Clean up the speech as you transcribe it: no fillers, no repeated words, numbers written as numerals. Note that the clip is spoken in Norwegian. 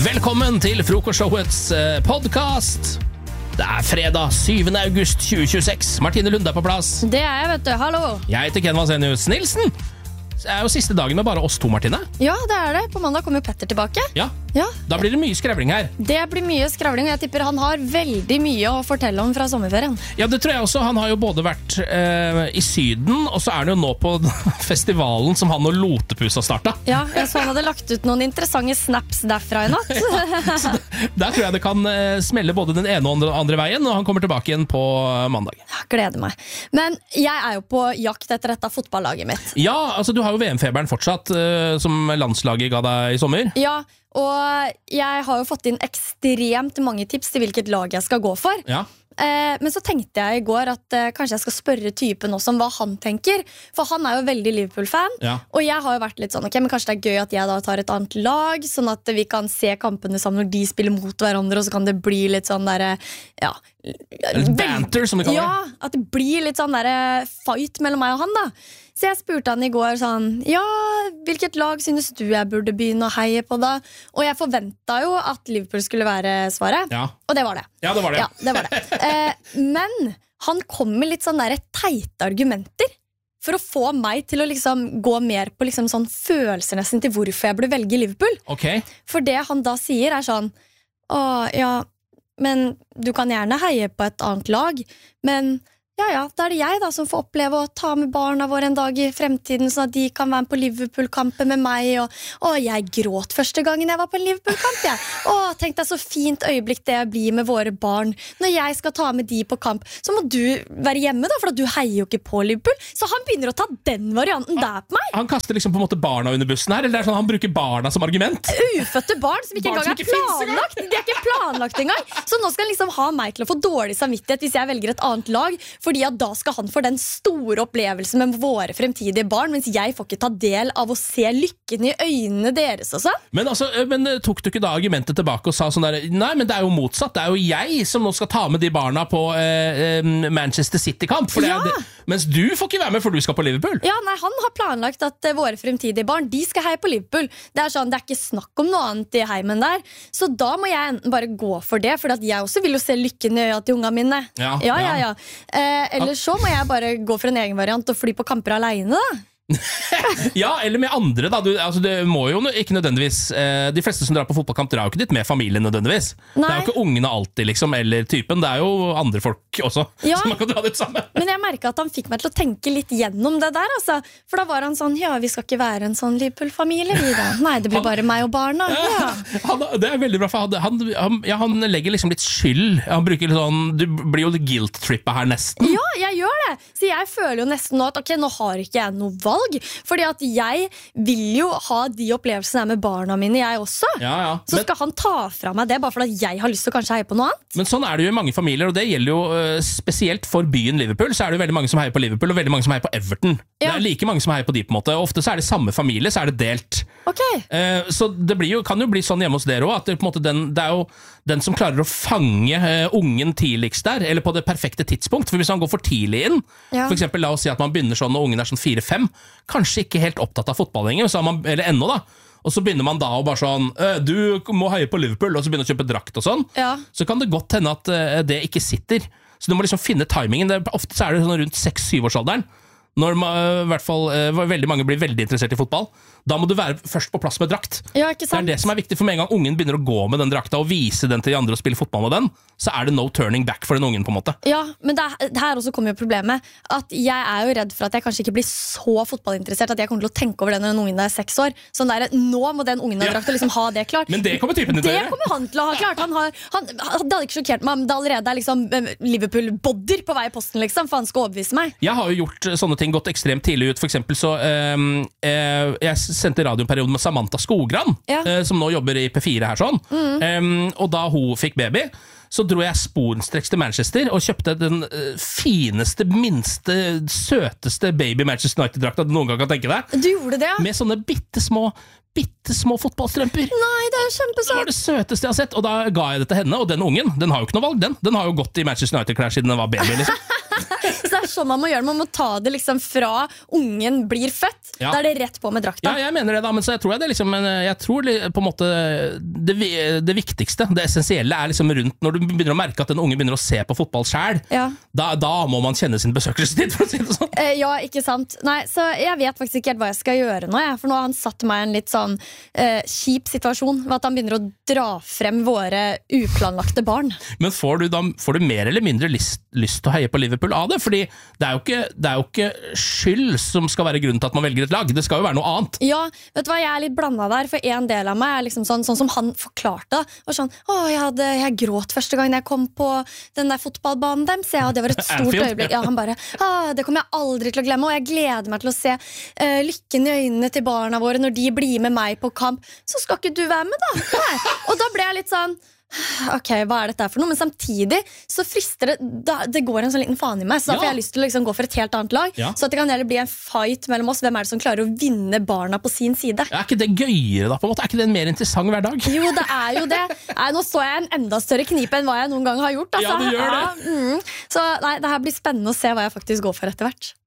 Velkommen til Frokostshowets podcast. Det fredag 7. august 2026. Martine Lunde på plass. Det jeg, vet du. Hallo. Jeg heter Ken Vasenius Nilsen. Det jo siste dagen med bare oss to, Martine. Ja, det det. På mandag kommer jo Petter tilbake. Ja, da blir det mye skrevling her. Det blir mye skravling, og jeg tipper han har veldig mye å fortelle om fra sommerferien. Ja, det tror jeg også. Han har jo både vært i Syden, og så han jo nå på festivalen som han og Lotepus har startet. Ja, jeg så han hadde lagt ut noen interessante snaps derfra i natt. Så der tror jeg det kan smelle både den ene og den andre veien, og han kommer tilbake igjen på mandag. Ja, gleder meg. Men jeg jo på jakt etter dette fotballaget mitt. Ja, altså du har jo VM-feberen fortsatt, som landslaget ga deg i sommer. Ja, og jeg har jo fått inn ekstremt mange tips til hvilket lag jeg skal gå for. Ja. Men så tenkte jeg i går at kanskje jeg skal spørre typen også om hva han tenker. For han jo veldig Liverpool-fan. Ja. Og jeg har jo vært litt sånn, ok, men kanskje det gøy at jeg da tar et annet lag, sånn at vi kan se kampene sammen når de spiller mot hverandre, og så kan det bli litt sånn der, ja, banter, som det kaller det. Ja, at det blir litt sånn der fight mellom meg og han da. Så jeg spurte han i går sånn, ja, hvilket lag synes du jeg burde begynne å heie på da? Og jeg forventet jo at Liverpool skulle være svaret. Ja. Og det var det. Ja, det var det. Ja, det var det. Men han kom med litt sånn der teite argumenter for å få meg til å liksom gå mer på liksom sånn følelser nesten til hvorfor jeg burde velge Liverpool. Ok. For det han da sier sånn, ja, men du kan gjerne heie på et annet lag, men ja, da det jeg da som får oppleve å ta med barna våre en dag i fremtiden, sånn at de kan være med på Liverpool-kampen med meg, og jeg gråt første gangen jeg var på en Liverpool-kamp, jeg. Tenk deg så fint øyeblikk det blir med våre barn. Når jeg skal ta med de på kamp, så må du være hjemme da, for du heier jo ikke på Liverpool. Så han begynner å ta den varianten der på meg. Han kaster liksom på en måte barna under bussen her, eller det sånn han bruker barna som argument? Ufødte barn som ikke engang planlagt. De ikke planlagt engang. Så nå skal han liksom ha meg til å få dårlig samvittighet hvis jeg velger et annet lag, fordi at da skal han få den store opplevelsen med våre fremtidige barn, mens jeg får ikke ta del av å se lykken i øynene deres også. Men tok du ikke da argumentet tilbake og sa sånn der, nei, men det jo motsatt, det jo jeg som nå skal ta med de barna på Manchester City-kamp, for mens du får ikke være med, for du skal på Liverpool. Ja, nei, han har planlagt at våre fremtidige barn, de skal heie på Liverpool. Det sånn, det ikke snakk om noe annet i heimen der, så da må jeg enten bare gå for det, for at jeg også vil jo se lykken i øya til unga mine. Ja. Eller så må jeg bare gå for en egen variant og fly på kamper alene da. Ja, eller med andre da. Det må jo ikke nødvendigvis de fleste som drar på fotballkamp drar jo ikke dit med familien nødvendigvis. Nei. Det jo ikke ungene alltid liksom, eller typen. Det jo andre folk også som man kan dra dit sammen. Men jeg merket at han fikk meg til å tenke litt gjennom det der altså. For da var han sånn, ja, vi skal ikke være en sånn Liverpool-familie Nei, det blir bare meg og barna. Det veldig bra, for han legger liksom litt skyld. Han bruker litt sånn, du blir jo guilt-trippet her nesten. Ja, jeg gjør det. Så jeg føler jo nesten nå at ok, nå har ikke jeg noe valg, fordi at jeg vil jo ha de opplevelsene med barna mine, jeg også. Så skal han ta fra meg det, bare fordi jeg har lyst til å kanskje heie på noe annet. Men sånn det jo i mange familier, og det gjelder jo spesielt for byen Liverpool, så det jo veldig mange som heier på Liverpool, og veldig mange som heier på Everton. Det like mange som heier på de på en måte, og ofte så det samme familie, så det delt. Okay. Så det kan jo bli sånn hjemme hos dere også, at det, på en måte, det jo den som klarer å fange ungen tidligst der, eller på det perfekte tidspunkt, for hvis han går for tidlig inn, for eksempel la oss si at man begynner sånn når ungen sånn 4-5, kanskje ikke helt opptatt av fotball lenger, eller ennå da, og så begynner man da å bare sånn, du må heie på Liverpool, og så begynner å kjøpe drakt og sånn, så kan det godt hende at det ikke sitter. Så du må liksom finne timingen. Ofte så det sånn rundt 6-7 årsalderen, når i hvert fall veldig mange blir veldig interessert i fotball. Da må du være først på plass med drakt. Ja, ikke sant? Det det som viktig, for med en gang ungen begynner å gå med den drakta og vise den til de andre og spille fotball med den, så det no turning back for den ungen på en måte. Ja, men her også kommer jo problemet at jeg jo redd for at jeg kanskje ikke blir så fotballinteressert at jeg kommer til å tenke over det når en ungen 6 år. Sånn nå må den ungen ha drakt og liksom ha det klart. Men det kommer typen til å gjøre. Det kommer han til å ha klart. Det hadde ikke sjokkert meg, men det allerede liksom Liverpool-bodder på vei i posten liksom, for han skal overbevise meg. Jeg har jo gjort sånne ting, gått ekstremt tidlig ut. For eksempel så jeg sendte radioperioden med Samantha Skogran, som nå jobber i P4 her sånn. Og da hun fikk baby, så dro jeg sporenstreks til Manchester og kjøpte den fineste, minste, søteste baby Manchester United-drakta du noen gang kan tenke deg. Du gjorde det, ja? Med sånne bittesmå fotballstrømper. Nei, det kjempesøtt. Det var det søteste jeg har sett, og da ga jeg det til henne, og den ungen, den har jo ikke noe valg, den har jo gått i Manchester United-klær siden den var baby, liksom. Så det sånn man må gjøre, man må ta det liksom fra ungen blir født, da det rett på med drakta. Ja, jeg mener det da, men så jeg tror det liksom, jeg tror på en måte det viktigste, det essensielle liksom rundt, når du begynner å merke at en unge begynner å se på fotball selv, da må man kjenne sin besøkelsestid, for å si det sånn. Ja, ikke sant. Nei, så jeg vet faktisk ikke helt hva jeg skal gjøre nå, for nå har han satt meg i en litt sånn kjip situasjon, ved at han begynner å dra frem våre uplanlagte barn. Men får du mer eller mindre lyst til å heie på Liverpool av det? Fordi det er jo ikke skyld som skal være grunnen til at man velger et lag, det skal jo være noe annet. Ja, vet du hva, jeg litt blandet der, for en del av meg liksom sånn som han forklarte, var sånn, jeg gråt første gang jeg kom på den der fotballbanen dem, så det var et stort øyeblikk. Ja, han bare, det kommer jeg aldri til å glemme, og jeg gleder meg til å se lykken i øynene til barna våre når de blir med meg på kamp. Så skal ikke du være med da? Nei. Og da ble jeg litt sånn, ok, hva dette for noe? Men samtidig så frister det går en sånn liten faen i meg, så da får jeg lyst til å liksom gå for et helt annet lag, så at det kan heller bli en fight mellom oss. Hvem det som klarer å vinne barna på sin side? Er ikke det gøyere da, på en måte? Er ikke det en mer interessant hverdag? Jo, det jo det. Nå så jeg en enda større knipe enn hva jeg noen gang har gjort, altså. Ja, du gjør det. Så nei, det her blir spennende å se hva jeg faktisk går for etter hvert.